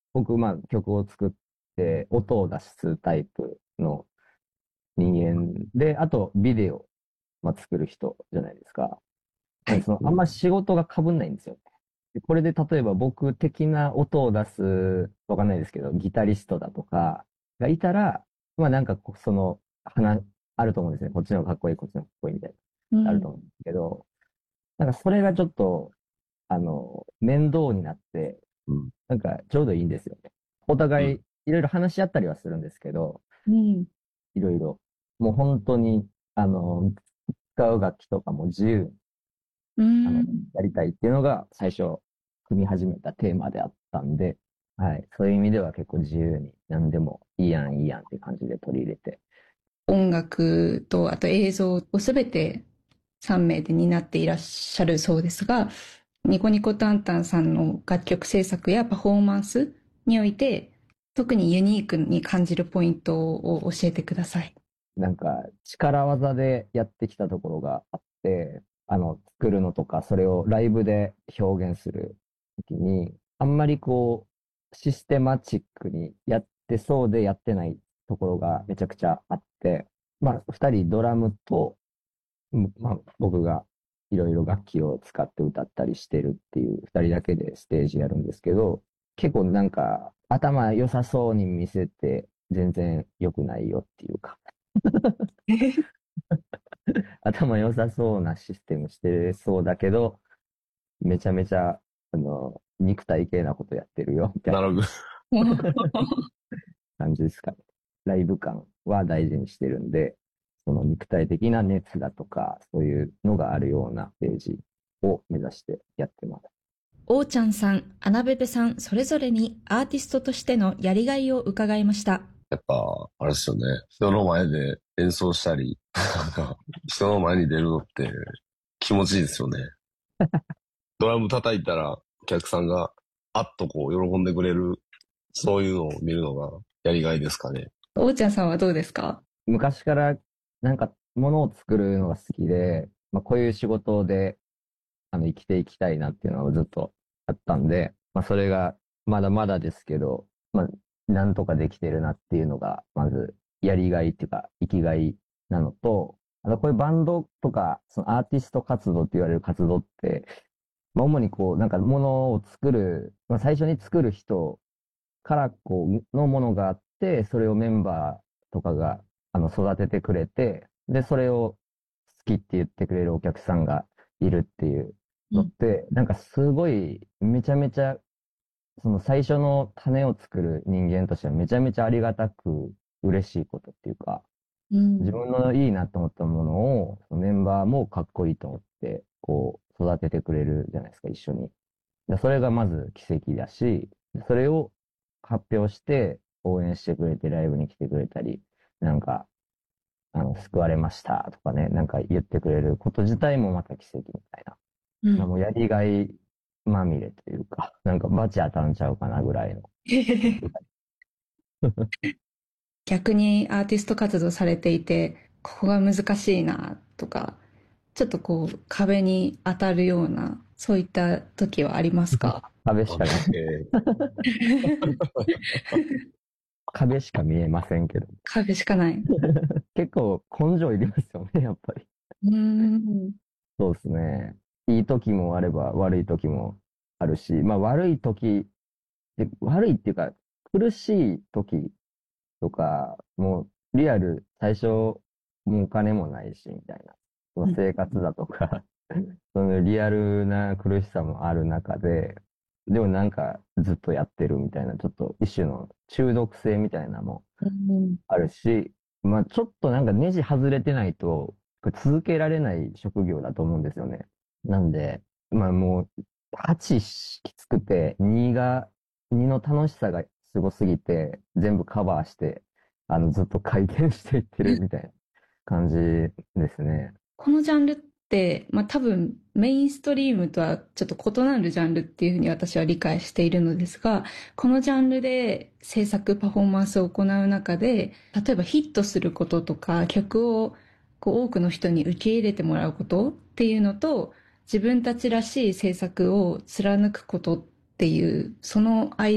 僕、曲を作って音を出すタイプの人間で、あとビデオ、作る人じゃないですか。 はい。 あんま仕事が被んないんですよ。でこれで例えば僕的な音を出す、わかんないですけど、ギタリストだとかがいたら、なんかあると思うんですね。こっちの方がかっこいい、こっちの方がかっこいいみたいな、あるうん。 と思うんですけど、なんかそれがちょっと、面倒になって、 うん。 なんかちょうどいいんですよね。お互い、 うん。 いろいろ話し合ったりはするんですけど、 うん。 いろいろ。もう本当に、使う楽器とかも自由に、 うあの、 ん。 やりたいっていうのが最初、組み始めたテーマであったんで、はい。そういう意味では結構自由に、何でもいいやん、いいやんって感じで取り入れて。 音楽と、あと映像をすべて3名で担っていらっしゃるそうですが、ニコニコタンタンさんの楽曲制作やパフォーマンスにおいて、特にユニークに感じるポイントを教えてください。 なんか、力技でやってきたところがあって、作るのとか、それをライブで表現するときに、あんまりシステマチックにやってそうでやってないところがめちゃくちゃあって、二人ドラムと、僕がいろいろ楽器を使って歌ったりしてるっていう二人だけでステージやるんですけど、結構なんか頭良さそうに見せて全然良くないよっていうか、頭良さそうなシステムしてそうだけど、めちゃめちゃ、肉体系なことやってるよ、みたいななるほど。 感じですかね。ライブ感は大事にしてるんで、その肉体的な熱だとか、そういうのがあるようなページを目指してやってます。 おーちゃんさん、アナベベさん、それぞれにアーティストとしてのやりがいを伺いました。 やっぱ、あれですよね。人の前で演奏したり、なんか、人の前に出るのって気持ちいいですよね。ドラム叩いたらお客さんがあっと喜んでくれる、そういうのを見るのがやりがいですかね。 おーちゃんさんはどうですか？ 昔からなんか物を作るのが好きで、こういう仕事で生きていきたいなっていうのはずっとあったんで、それがまだまだですけど、なんとかできてるなっていうのが、まずやりがいっていうか生きがいなのと、あとこういうバンドとか、そのアーティスト活動って言われる活動って、主になんか物を作る、最初に作る人からのものがあって、それをメンバーとかが育ててくれて、で、それを好きって言ってくれるお客さんがいるっていうのって、なんかすごいめちゃめちゃ、その最初の種を作る人間としてはめちゃめちゃありがたく嬉しいことっていうか、自分のいいなと思ったものを、そのメンバーもかっこいいと思って、育ててくれるじゃないですか、一緒に。でそれがまず奇跡だし、それを発表して応援してくれてライブに来てくれたり、なんか、救われましたとかね、なんか言ってくれること自体もまた奇跡みたいな。もうやりがいまみれというか、なんかバチ当たんちゃうかなぐらいの。 逆にアーティスト活動されていて、ここが難しいなとか、ちょっと壁に当たるような、そういった時はありますか？ 壁しか見、壁しか見えませんけど。 壁しかない。 結構根性いりますよね、やっぱり。 うーん。 そうですね。いい時もあれば悪い時もあるし、悪い時悪いっていうか、苦しい時とか、もうリアル、最初、もうお金もないし、みたいな。その生活だとかそのリアルな苦しさもある中で、でもなんかずっとやってるみたいな、ちょっと一種の中毒性みたいなのもうん。 あるし、ちょっとなんかネジ外れてないと、これ続けられない職業だと思うんですよね。なんで、もう、8きつくて、2の楽しさがすごすぎて、全部カバーして、ずっと回転していってるみたいな感じですね。 このジャンルって、多分メインストリームとはちょっと異なるジャンルっていうふうに私は理解しているのですが、このジャンルで制作パフォーマンスを行う中で、例えばヒットすることとか曲を多くの人に受け入れてもらうことっていうのと、自分たちらしい制作を貫くことっていう、その間